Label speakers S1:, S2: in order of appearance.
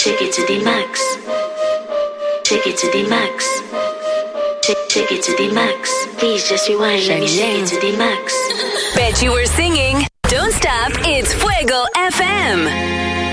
S1: Take it to the max. Take it to the max. Take it to the max. Please just rewind. Let me take it to the max.
S2: Bet you were singing. Don't stop. It's Fuego FM.